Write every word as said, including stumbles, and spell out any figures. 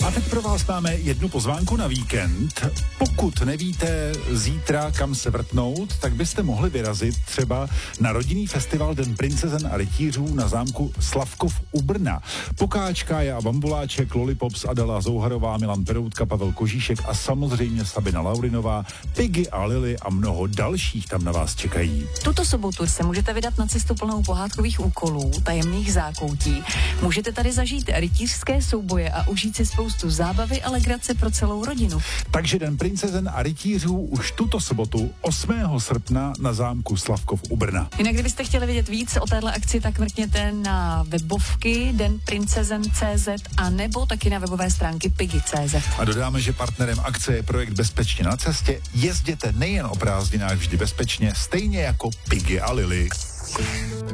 A teď pro vás máme jednu pozvánku na víkend. Pokud nevíte zítra, kam se vrtnout, tak byste mohli vyrazit třeba na rodinný festival Den princezen a rytířů na zámku Slavkov u Brna. Pokáčka, a Bambuláček, Lollipops, Adela Zouharová, Milan Peroutka, Pavel Kožíšek a samozřejmě Sabina Laurinová, Piggy a Lily a mnoho dalších tam na vás čekají. Tuto sobotu se můžete vydat na cestu plnou pohádkových úkolů, tajemných zákoutí. Můžete tady zažít rytířské souboje a užít si spoustu zábavy a legrace pro celou rodinu. Takže Den princezen a rytířů už tuto sobotu osmého srpna na zámku Slavkov u Brna. Jinak kdybyste chtěli vědět víc o téhle akci, tak mrkněte na webovky den princezen tečka cé zet a nebo taky na webové stránky piggy tečka cé zet. A dodáme, že partnerem akce je projekt Bezpečně na cestě. Jezděte nejen o prázdninách vždy bezpečně, stejně jako Piggy a Lily.